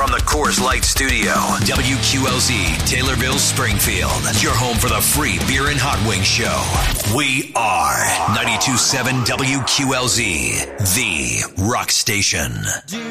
From the Coors Light Studio, WQLZ, Taylorville, Springfield. Your home for the free beer and hot wing show. We are 92.7 WQLZ, the rock station.